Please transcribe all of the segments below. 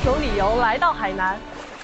种理由来到海南。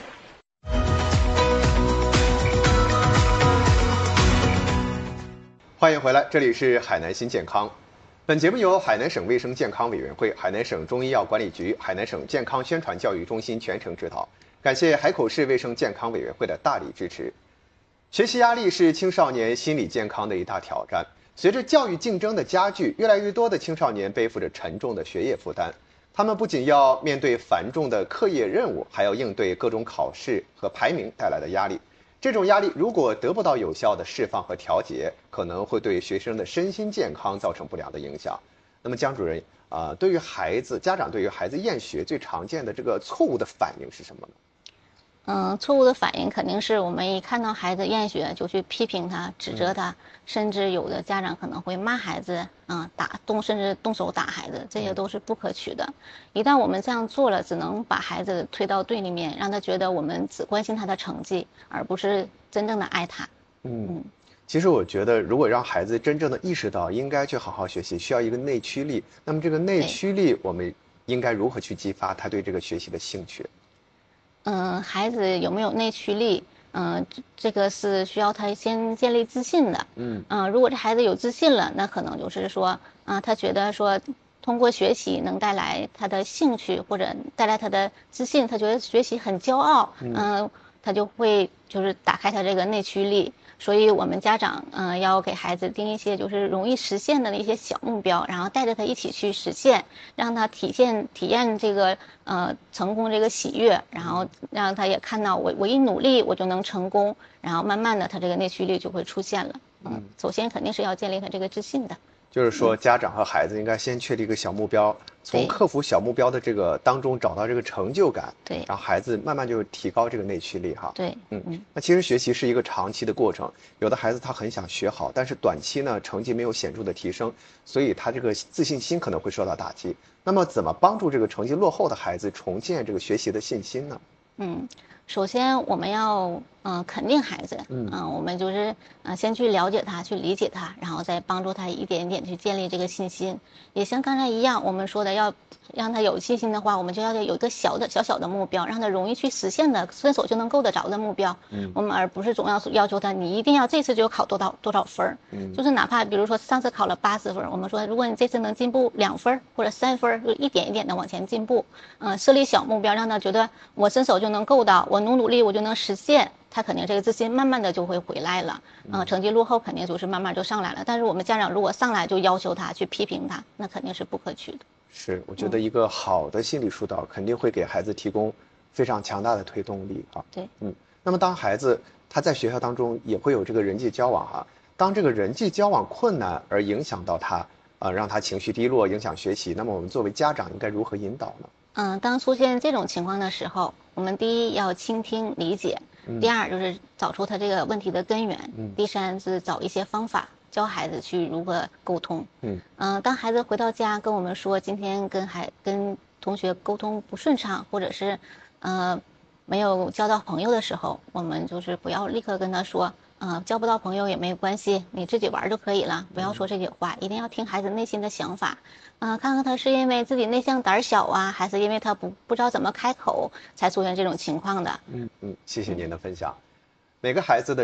欢迎回来，这里是海南新健康。本节目由海南省卫生健康委员会、海南省中医药管理局、海南省健康宣传教育中心全程指导，感谢海口市卫生健康委员会的大力支持。学习压力是青少年心理健康的一大挑战。随着教育竞争的加剧，越来越多的青少年背负着沉重的学业负担。他们不仅要面对繁重的课业任务，还要应对各种考试和排名带来的压力。这种压力如果得不到有效的释放和调节，可能会对学生的身心健康造成不良的影响。那么江主任对于家长对于孩子厌学最常见的这个错误的反应是什么呢？ 错误的反应肯定是我们一看到孩子厌学就去批评他、指责他，甚至有的家长可能会骂孩子，甚至动手打孩子，这些都是不可取的。一旦我们这样做了，只能把孩子推到对立面，让他觉得我们只关心他的成绩，而不是真正的爱他。 其实我觉得，如果让孩子真正的意识到应该去好好学习，需要一个内驱力。那么这个内驱力，我们应该如何去激发他对这个学习的兴趣？ 孩子有没有内驱力？这个是需要他先建立自信的。如果这孩子有自信了，那可能就是说，他觉得说通过学习能带来他的兴趣或者带来他的自信，他觉得学习很骄傲。他就会就是打开他这个内驱力。所以我们家长要给孩子定一些就是容易实现的一些小目标，然后带着他一起去实现，让他体验这个成功这个喜悦，然后让他也看到我一努力我就能成功，然后慢慢的他这个内驱力就会出现了。首先肯定是要建立他这个自信的。 就是说，家长和孩子应该先确立一个小目标，从克服小目标的这个当中找到这个成就感， 对， 然后孩子慢慢就提高这个内驱力哈。 对， 那其实学习是一个长期的过程，有的孩子他很想学好，但是短期呢成绩没有显著的提升，所以他这个自信心可能会受到打击。那么怎么帮助这个成绩落后的孩子重建这个学习的信心呢？ 首先我们要肯定孩子，我们就是先去了解他，去理解他，然后再帮助他一点一点去建立这个信心。也像刚才一样，我们说的要让他有信心的话，我们就要有一个小小的目标，让他容易去实现的，伸手就能够得着的目标。我们而不是总要求他你一定要这次就考多少分。就是哪怕比如说上次考了80分，我们说如果你这次能进步2分或者3分，就一点一点的往前进步。设立小目标，让他觉得我伸手就能够到，我努力我就能实现，他肯定这个自信慢慢的就会回来了。成绩落后肯定就是慢慢就上来了。但是我们家长如果上来就要求他去批评他，那肯定是不可取的。 是，我觉得一个好的心理疏导肯定会给孩子提供非常强大的推动力啊。 对， 那么当孩子他在学校当中也会有这个人际交往当这个人际交往困难而影响到他让他情绪低落，影响学习，那么我们作为家长应该如何引导呢？ 当出现这种情况的时候，我们第一要倾听理解，第二就是找出他这个问题的根源，第三是找一些方法教孩子去如何沟通。当孩子回到家跟我们说今天跟同学沟通不顺畅，或者是没有交到朋友的时候，我们就是不要立刻跟他说交不到朋友也没有关系，你自己玩就可以了，不要说这些话，一定要听孩子内心的想法。看看他是因为自己内向胆小还是因为他不知道怎么开口才出现这种情况的。 谢谢您的分享。每个孩子的